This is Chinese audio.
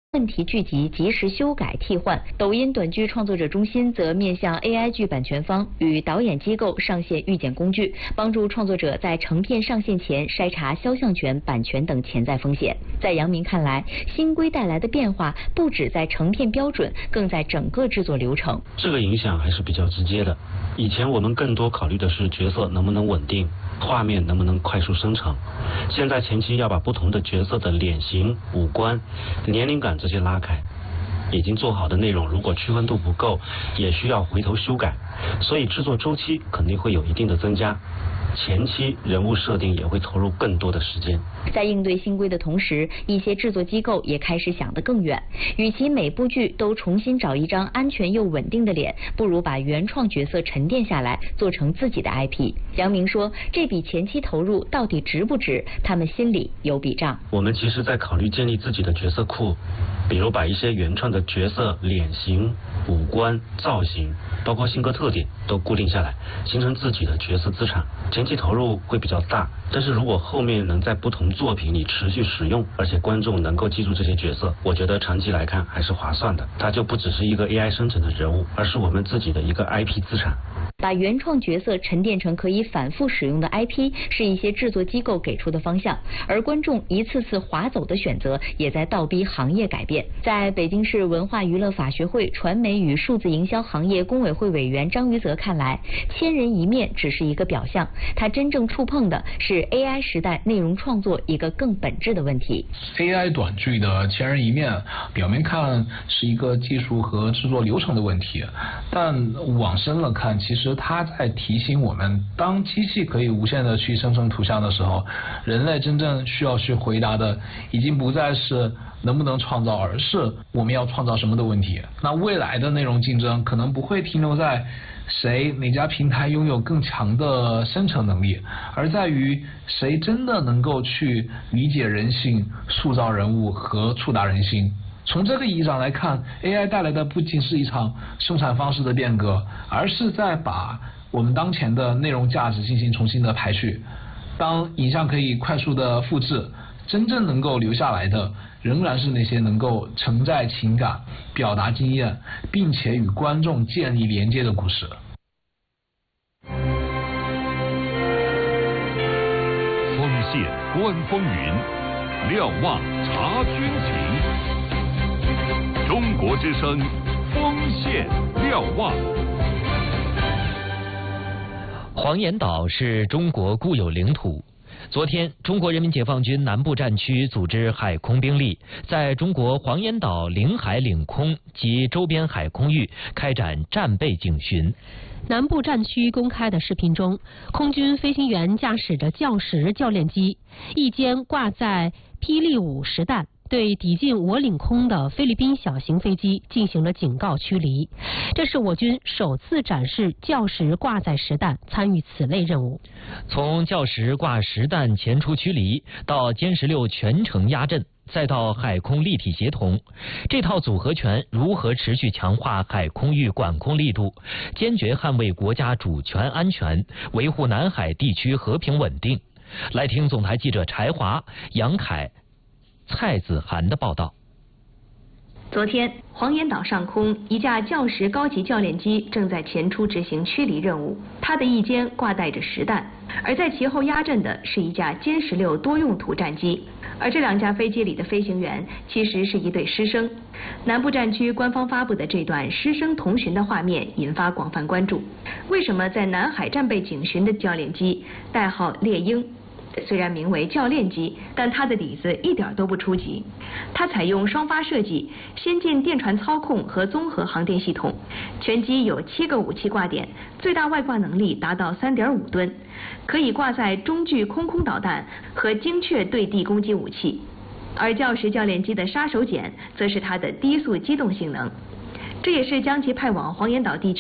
问题聚集，及时修改替换。抖音短剧创作者中心则面向 AI 剧版权方与导演机构上线预检工具，帮助创作者在成片上线前筛查肖像权、版权等潜在风险。在杨明看来，新规带来的变化不止在成片标准，更在整个制作流程。 这个影响还是比较直接的。以前我们更多考虑的是角色能不能稳定，画面能不能快速生成。现在前期要把不同的角色的脸型、五官、年龄感这些拉开。已经做好的内容如果区分度不够，也需要回头修改，所以制作周期肯定会有一定的增加。前期人物设定也会投入更多的时间。 在应对新规的同时，一些制作机构也开始想得更远，与其每部剧都重新找一张安全又稳定的脸，不如把原创角色沉淀下来，做成自己的 IP。杨明说，这笔前期投入到底值不值，他们心里有笔账。 我们其实在考虑建立自己的角色库，比如把一些原创的角色脸型、五官、造型，包括性格特点都固定下来，形成自己的角色资产。前期投入会比较大，但是如果后面能在不同作品里持续使用，而且观众能够记住这些角色，我觉得长期来看还是划算的。它就不只是一个 AI 生成的人物，而是我们自己的一个 IP 资产。 把原创角色沉淀成可以反复使用的 IP， 是一些制作机构给出的方向，而观众一次次划走的选择，也在倒逼行业改变。在北京市文化娱乐法学会传媒与数字营销行业工委会委员张于泽看来，千人一面只是一个表象，他真正触碰的是 AI 时代内容创作一个更本质的问题。 AI 短剧的千人一面，表面看是一个技术和制作流程的问题，但往深了看，其实它在提醒我们，当机器可以无限的去生成图像的时候，人类真正需要去回答的，已经不再是能不能创造，而是我们要创造什么的问题。那未来的内容竞争可能不会停留在哪家平台拥有更强的生成能力，而在于谁真的能够去理解人性、塑造人物和触达人心。从这个意义上来看， AI 带来的不仅是一场生产方式的变革，而是在把我们当前的内容价值进行重新的排序。当影像可以快速的复制，真正能够留下来的仍然是那些能够承载情感、表达经验，并且与观众建立连接的故事。 锋线观风云，瞭望察军情。中国之声，锋线瞭望。 黄岩岛是中国固有领土。昨天，中国人民解放军南部战区组织海空兵力在中国黄岩岛领海领空及周边海空域开展战备警巡。 南部战区公开的视频中，空军飞行员驾驶着教实教练机，翼尖挂载霹雳5实弹，对抵近我领空的菲律宾小型飞机进行了警告驱离。这是我军首次展示教实挂载实弹参与此类任务。 从教实挂实弹前出驱离到歼16全程压阵，再到海空立体协同，这套组合拳如何持续强化海空域管控力度，坚决捍卫国家主权安全，维护南海地区和平稳定？来听总台记者柴华、杨凯、蔡子涵的报道。 昨天，黄岩岛上空一架教实高级教练机正在前出执行驱离任务，它的翼尖挂带着实弹，而在其后压阵的是一架歼16多用途战机，而这两架飞机里的飞行员其实是一对师生。南部战区官方发布的这段师生同巡的画面引发广泛关注。为什么在南海战备警巡的教练机代号猎鹰？虽然名为教练机，但它的底子一点都不初级。它采用双发设计、先进电传操控和综合航电系统，全机有7个武器挂点，最大外挂能力达到3.5吨，可以挂载中距空导弹和精确对地攻击武器。而教实教练机的杀手锏则是它的低速机动性能，这也是将其派往黄岩岛地区